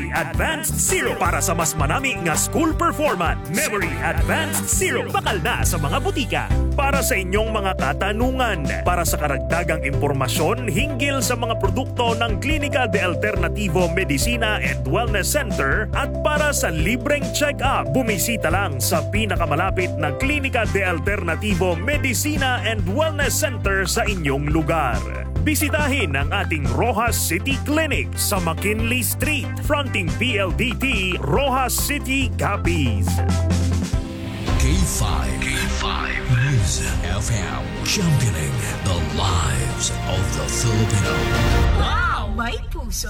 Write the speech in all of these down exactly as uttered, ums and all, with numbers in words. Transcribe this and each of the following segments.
Memory Advanced Zero para sa mas manami nga school performance. Memory Advanced Zero bakal na sa mga butika. Para sa inyong mga katanungan, para sa karagdagang impormasyon hinggil sa mga produkto ng Klinika de Alternativo Medicina and Wellness Center at para sa libreng check-up, bumisita lang sa pinakamalapit na Klinika de Alternativo Medicina and Wellness Center sa inyong lugar. Bisitahin ang ating Rojas City Clinic sa McKinley Street, fronting P L D T, Rojas City, Capiz. K five. K five. News F M. Championing the lives of the Filipino. Wow! May puso!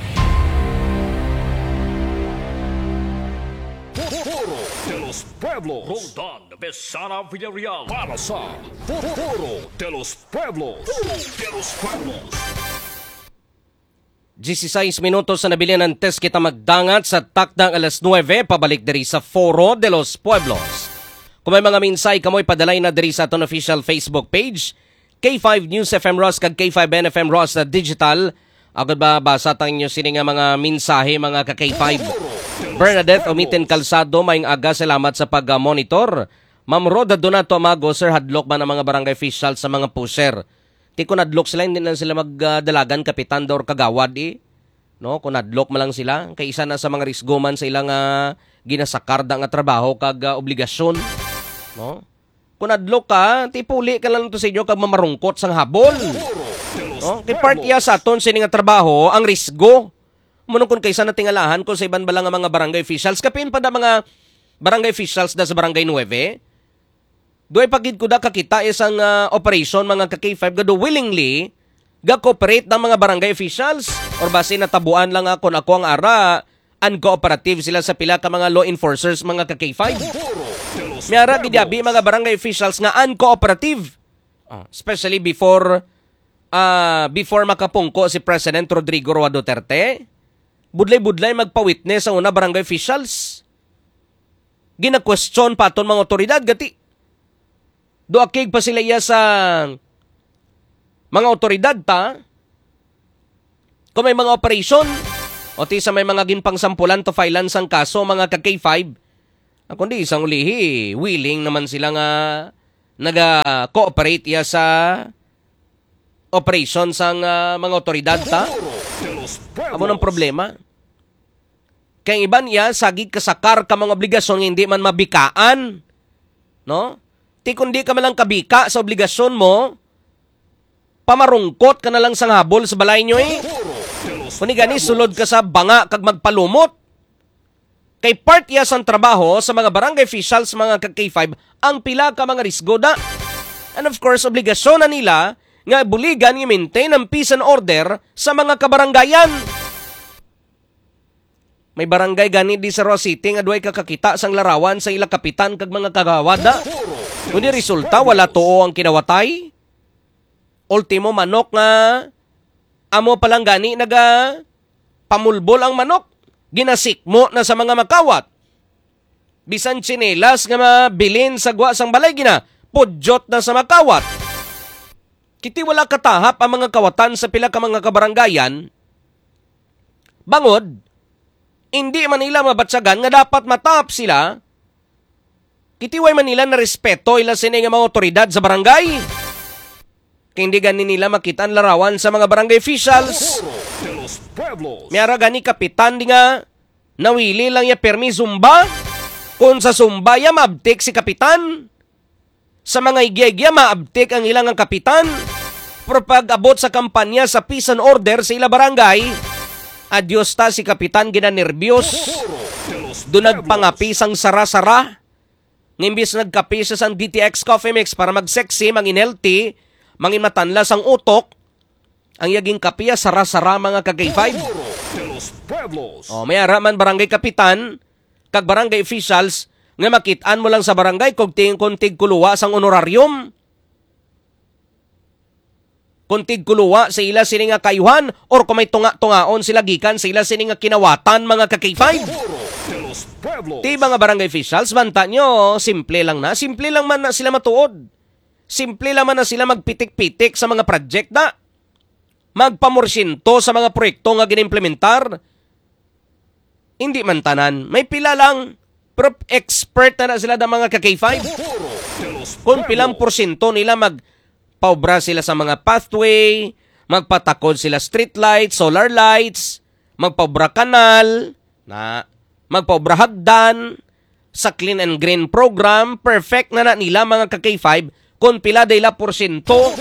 Foro de los Pueblos. Roldan Besana Villarreal. Para sa Foro de los Pueblos. Foro de los Pueblos. disiseis minutos na nabilin ng test kita magdangat sa takdang alas nuwebe pabalik diri sa Foro de los Pueblos. Kung may mga minsay kamoy padalay na diri sa aton official Facebook page, K five News F M Ross kag K five N F M Ross na digital. Agad ba basa tang inyo sini nga mga mensahe mga ka K five. Bernadette Omitin Calzado, maing aga, salamat sa pag-monitor. Ma'am Roda Donato Amago, sir, hadlok ba ng mga barangay officials sa mga pusher? Ti kung hadlok sila, hindi na sila magdalagan, kapitan or kagawad eh. No? Kung hadlok mo lang sila, kay isa na sa mga risgoman sa ilang uh, ginasakarda nga trabaho kag uh, obligasyon. No? Kung hadlok ka, ti puli ka lang to sa inyo kag mamarungkot sang habol. No? Kay part iya sa aton sini nga trabaho, ang risgo. Munong kung kaysa natingalahan kung sa iban ba lang ang mga barangay officials, kapin pa da mga barangay officials da sa barangay nuwebe, do'y pagid ko da kakita isang uh, operation mga ka-K five gado willingly ga-cooperate ng mga barangay officials or base natabuan lang ako na ako ang ara uncooperative sila sa pila ka mga law enforcers mga ka-K five. Mayara gidyabi mga barangay officials nga uncooperative, especially before uh, before makapungko si President Rodrigo Roa Duterte. Budlay-budlay magpa-witness ang una barangay officials. Gina-question pa aton mga otoridad gati. Doakig pa sila iya sa mga otoridad ta. Kung may mga operation o ti sa may mga ginpangsampulan to filean sang kaso mga ka-K five. Ang kundi isang ulihi, willing naman sila nga naga-cooperate iya sa operation sang uh, mga otoridad ta. Amo ng problema. Kaya iban iya, sagig kasakar ka mga obligasyon hindi man mabikaan. No? Ti kundi ka malang kabika sa obligasyon mo, pamarungkot ka na lang sang habol sa balay nyo eh. Kuni gani, sulod ka sa banga kag magpalumot. Kay part iya sang trabaho sa mga barangay officials, mga ka-K five, ang pila ka mga risgo da. And of course, obligasyon na nila nga buligan nga maintain ang peace and order sa mga kabaranggayan. May barangay gani di sa Roa City nga duay kakakita sang larawan sa ila kapitan kag mga kagawada. Kundi resulta wala tuo ang kinawatay. Ultimo manok nga amo palang gani naga pamulbol ang manok. Ginasikmo na sa mga makawat. Bisan tsinelas nga mabilin sa gwa sang balay gina, pudyot na sa makawat. Kiti wala katahap ang mga kawatan sa pila ka mga kabaranggayan. Bangod, hindi man nila mabatsagan nga dapat matap sila. Kitiway man nila na respeto ila sini nga mga otoridad sa barangay. Kaya hindi gani nila makita ang larawan sa mga barangay officials. Mayara gani kapitan di nga nawili lang ya permi zumba. Kung sa zumba ya maabtik si kapitan. Sa mga igyagya maabtik ang ilang ang kapitan. Pero pag abot sa kampanya sa peace and order sa ila barangay, adios ta si kapitan ginanervyos. Doon nagpangapi sang sara-sara. Ngimbis nagkapi sa sang D T X Coffee Mix para mag-sexy, mangin-healthy, mangin-matanlas ang utok. Ang yaging kapiya sara-sara mga ka-K five. O, may araman barangay kapitan, kag barangay officials, nga makitaan mo lang sa barangay kung ting-kuntig kuluwa sang honorarium. Kuntig kuluwa sa ila sini nga kayuhan or kung may tunga-tungaon sila gikan sa ila sini nga kinawatan mga ka-K five. Ti mga barangay officials, banta nyo, simple lang na. Simple lang man na sila matuod. Simple lang man na sila magpitik-pitik sa mga project na. Magpamorsyento sa mga proyekto nga ginimplementar. Hindi man tanan. May pila lang. Pero expert na na sila ng mga ka-K five. Kung pilang porsyento nila magpaubra sila sa mga pathway, magpatakod sila street lights, solar lights, magpaubra kanal, na magpaubra hagdan, sa clean and green program, perfect na na nila mga ka-K five kung pila dayla porsyento.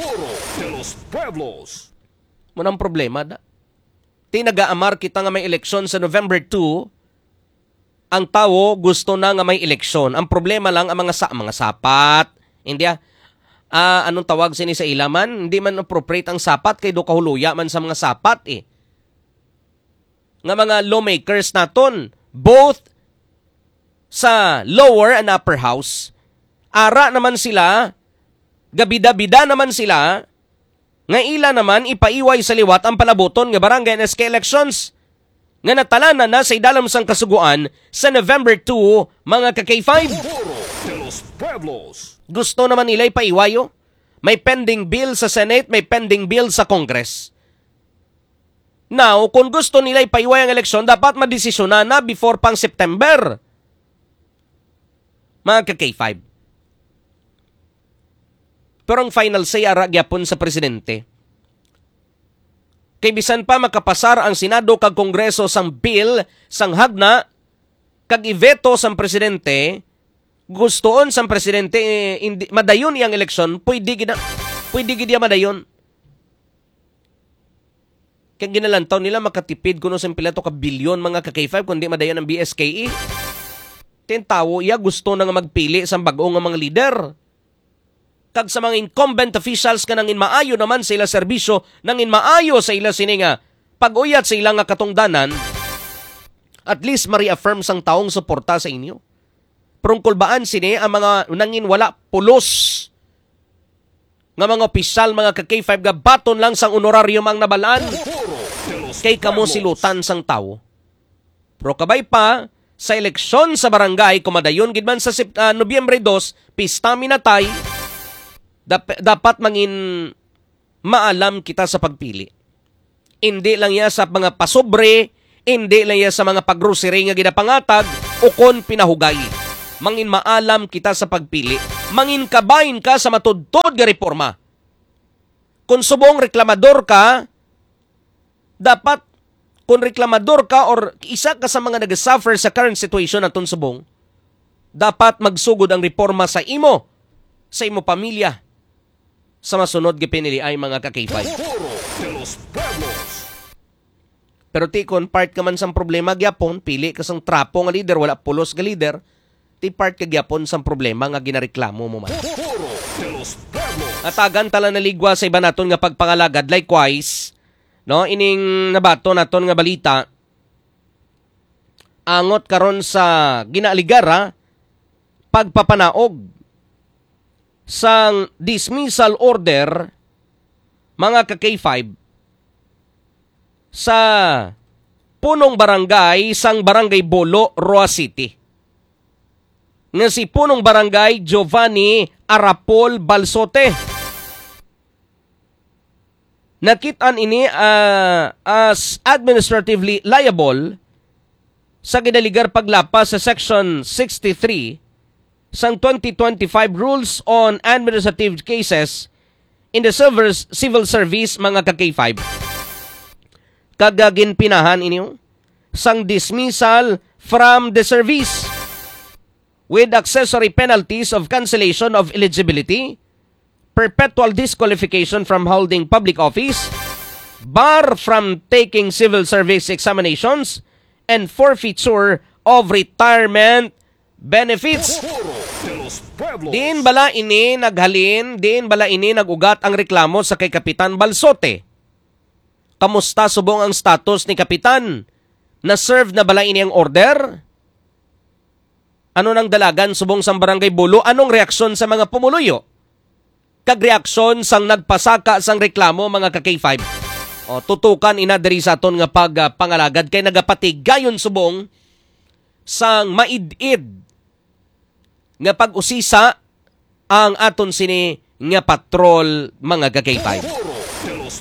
Munang problema da. Tinaga-amar kita nga may eleksyon sa November second, ang tao gusto na nga may eleksyon. Ang problema lang ang mga sa mga sapat. Hindi ah. Uh, anong tawag sini sa ilaman? Hindi man appropriate ang sapat kay do kahuluya man sa mga sapat eh. Nga mga lawmakers naton, both sa lower and upper house, ara naman sila, gabida-bida naman sila, nga ila naman ipaiway sa liwat ang palaboton nga barangay and S K elections nga natalanan na sa idalam sang kasuguan sa November second, mga ka-K five. Gusto naman nila ipaiwayo. May pending bill sa Senate, may pending bill sa Congress. Now, kung gusto nila ipaiway ang eleksyon, dapat madesisyonan na before pang September. Mga ka-K five. Pero ang final say ara gyapon sa presidente. Kay bisan pa makapasar ang Senado kag Kongreso sang bill sang hagna kag iveto sang presidente, gustoon sang presidente eh, indi, madayon iyang eleksyon, pwede gid pwede gid madayon. Kay ginalantaw nila makatipid kuno sa pilato ka bilyon mga ka-K five kundi madayon ang B S K E. Ten tawo iya gusto na nga magpili sang bag-o nga mga leader. Kag sa mga incumbent officials ka nangin maayo naman sa ila serbisyo, nangin maayo sa ila sini nga pag-uyat sa ilang nga katungdanan, at least ma-reaffirm sang taong suporta sa inyo. Prungkol baan sini ang mga nangin wala pulos nga mga opisyal, mga ka-K five nga baton lang sang honorarium ang nabalaan kay kamo silutan sang tao. Pero kabay pa sa eleksyon sa barangay kumadayon gid man sa uh, Nobyembre second, pista minatay. Dap- dapat mangin maalam kita sa pagpili. Hindi lang ya sa mga pasobre, hindi lang ya sa mga paggrocery nga ginapangatag o kon pinahugay. Mangin maalam kita sa pagpili. Mangin kabayin ka sa matudtod nga reforma. Kung subong reklamador ka, dapat kung reklamador ka or isa ka sa mga nag-suffer sa current situation naton subong, dapat magsugod ang reforma sa imo, sa imo pamilya, sa masunod gipinili ay mga ka-K five. Pero ti kon part ka man sang problema gyapon, pili ka sang trapo nga leader, wala pulos nga leader, ti part ka gyapon sang problema nga ginareklamo mo man. Atagan tala naligwa sa iba naton nga pagpangalagad, likewise, no, ining nabato naton nga balita, angot karon sa ginaaligara pagpapanaog sang dismissal order mga ka-K five sa punong barangay sang Barangay Bolo, Roa City. Nga si punong barangay Giovanni Arapol Balsote. Nakitaan ini uh, as administratively liable sa ginaligar paglapas sa Section sixty-three sang twenty twenty-five Rules on Administrative Cases in the Civil, civil Service mga ka-K five. Kagagin pinahan inyo sang dismissal from the service with accessory penalties of cancellation of eligibility, perpetual disqualification from holding public office, bar from taking civil service examinations, and forfeiture of retirement benefits. Diin bala ini naghalin, diin bala ini nagugat ang reklamo sa kay Kapitan Balsote. Kamusta subong ang status ni Kapitan? Na-serve na bala ini ang order? Ano nang dalagan subong sang Barangay Bolo? Anong reaksyon sa mga pumuluyo? Kagreaksyon sang nagpasaka sang reklamo mga ka-K five. O, tutukan ina diri sa aton nga pagpangalagad kay nagapatig gayon subong sang maid-id nga pag-usisa ang aton sini nga patrol mga ka-K five.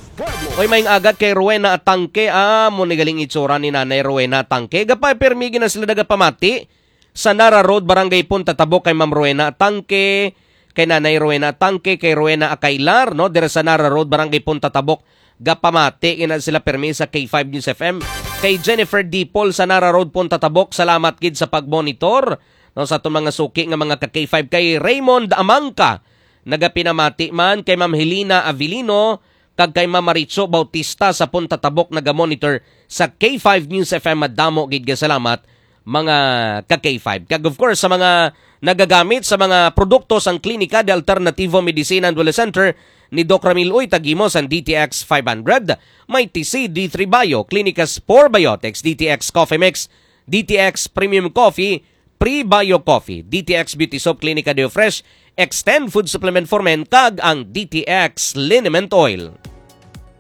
Oy, may agad kay Rowena Atangke. Ah, mo ni galing itsura ni Nanay Rowena Atangke. Gapay permigi na sila nagapamati sa Nara Road, Barangay Punta Tabok kay Ma'am Rowena Atangke, kay Nanay Rowena Atangke, kay Rowena Akailar, no? Dire sa Nara Road, Barangay Punta Tabok, gapamati ina sila permi sa K five News F M. Kay Jennifer D. Paul sa Nara Road, Punta Tabok, salamat gid sa pagmonitor, no, sa itong mga suki nga mga ka K five. Kay Raymond Amangka, nagapinamati man. Kay Ma'am Helena Avilino, kag kay Ma'am Maricho Bautista sa Punta Tabok, nagamonitor sa K five News F M. Madamo gid ga salamat mga ka K five. Kag of course sa mga nagagamit sa mga produkto sang Klinika de Alternativo Medicina and Wellness Center ni Doc Ramil Uy Tagimos ang D T X five hundred, may T C D three Bio, Clinicas four Biotics, D T X Coffee Mix, D T X Premium Coffee, Pre-Bio Coffee, D T X Beauty Soap, Clinica Deo Fresh, Extend Food Supplement for Men, kag ang D T X Liniment Oil.